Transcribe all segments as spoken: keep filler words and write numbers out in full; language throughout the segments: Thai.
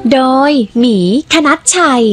โดยหมีคณัชชัย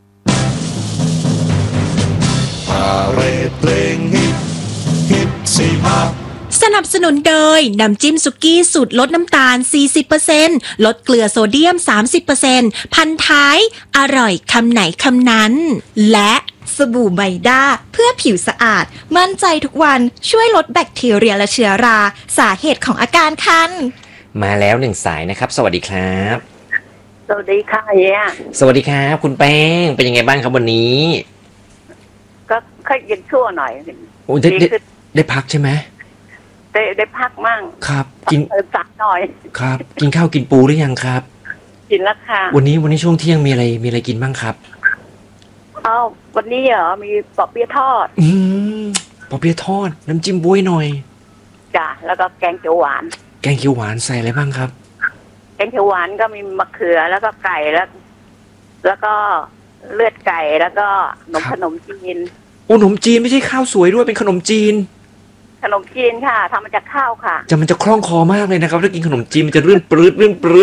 พาเรดเพลงฮิตฮิตสี่ภาคสนับสนุนโดยน้ำจิ้มสุกี้สูตรลดน้ำตาล สี่สิบเปอร์เซ็นต์ ลดเกลือโซเดียม สามสิบเปอร์เซ็นต์ พันท้ายอร่อยคำไหนคำนั้นและสบู่ไมด้าเพื่อผิวสะอาดมั่นใจทุกวันช่วยลดแบคทีเรียและเชื้อราสาเหตุของอาการคันมาแล้วหนึ่งสายนะครับสวัสดีครับสวัสดีค่ะเฮียสวัสดีครับคุณแป้งเป็นยังไงบ้างครับวันนี้ก็ค่อยยังชั่วหน่อยโอ้ได้ได้ได้พักใช่ไหมได้ได้พักมั่งครับกินสักหน่อยครับกินข้าวกินปูหรือยังครับกินแล้วค่ะวันนี้วันนี้ช่วงเที่ยงมีอะไรมีอะไรกินบ้างครับอ้าววันนี้เหรอมีปอเปี๊ยะทอดอืมปอเปี๊ยะทอดน้ำจิ้มบ๊วยหน่อยจ้ะแล้วก็แกงเขียวหวานแกงเขียวหวานใส่อะไรบ้างครับแกงเขียวหวานก็มีมะเขือแล้วก็ไก่แล้วแล้วก็เลือดไก่แล้วก็ขนมขนมจีนโอ้ขนมจีนไม่ใช่ข้าวสวยด้วยเป็นขนมจีนขนมจีนค่ะทำมาจากข้าวค่ะจะมันจะคล่องคอมากเลยนะครับถ้ากินขนมจีนมันจะรื่นปรื้ดรื่นปรื้ด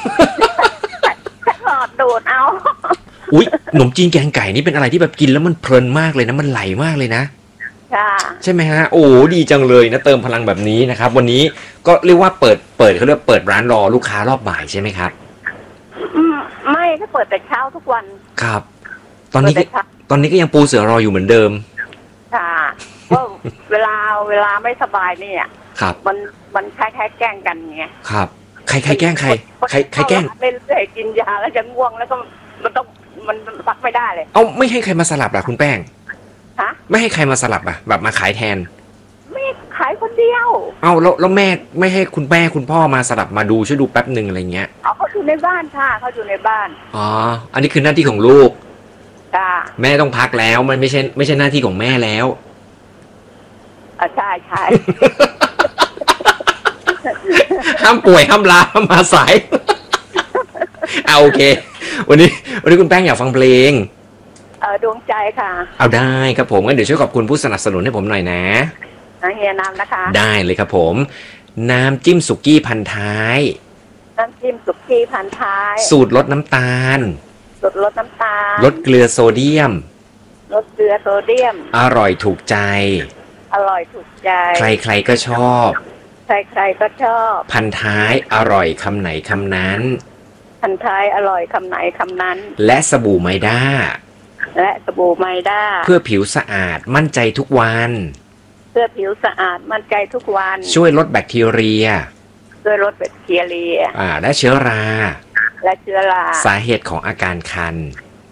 หลอดดูดเอาอุ๊ยขนมจีนแกงไก่นี่เป็นอะไรที่แบบกินแล้วมันเพลินมากเลยนะมันไหลมากเลยนะใช่ไหมฮะโอ้ดีจังเลยนะเติมพลังแบบนี้นะครับวันนี้ก็เรียกว่าเปิดเปิดเขาเรียกเปิดร้านรอลูกค้ารอบบ่ายใช่ไหมครับอืมไม่ก็เปิดแต่เช้าทุกวันครับตอนนี้ตอนนี้ก็ยังปูเสือรออยู่เหมือนเดิมค่ะก็เวลาเวลาไม่สบายเนี่ยครับมันมันคล้ายๆแกล้งกันไงครับใครใครแกล้งใครใครใครแกล้งเรื่อยๆกินยาแล้วจะง่วงแล้วก็มันต้องมันพักไม่ได้เลยเอ้าไม่ให้ใครมาสลับล่ะคุณแป้งฮะไม่ให้ใครมาสลับอ่ะแบบมาขายแทนไม่ขายคนเดียวเอ้าแล้วแล้วแม่ไม่ให้คุณแม่คุณพ่อมาสลับมาดูช่วยดูแป๊บนึงอะไรเงี้ยอ๋อเขาอยู่ในบ้านค่ะเขาอยู่ในบ้านอ๋ออันนี้คือหน้าที่ของลูกค่ะแม่ต้องพักแล้วมันไม่ใช่ไม่ใช่หน้าที่ของแม่แล้วอ่าใช่ใช่ห้ามป่วยห้ามลาห้ามมาสายเอาโอเควันนี้วันนี้คุณแป้งอยากฟังเพลงเออดวงใจค่ะเอาได้ครับผมงั้นเดี๋ยวช่วยขอบคุณผู้สนับสนุนให้ผมหน่อยนะเฮียน้ำนะคะได้เลยครับผมน้ำจิ้มสุกี้พันท้ายน้ำจิ้มสุกี้พันท้ายสูตรลดน้ำตาลสูตรลดน้ำตาลลดเกลือโซเดียมลดเกลือโซเดียมอร่อยถูกใจอร่อยถูกใจใครๆก็ชอบใครๆก็ชอบพันท้ายอร่อยคำไหนคำนั้นพันท้ายอร่อยคำไหนคำนั้นและสบู่ไมด้าและสบู่ไมด้าเพื่อผิวสะอาดมั่นใจทุกวันเพื่อผิวสะอาดมั่นใจทุกวันช่วยลดแบคทีเรียช่วยลดแบคทีเรียอ่าและเชื้อราและเชื้อราสาเหตุของอาการคัน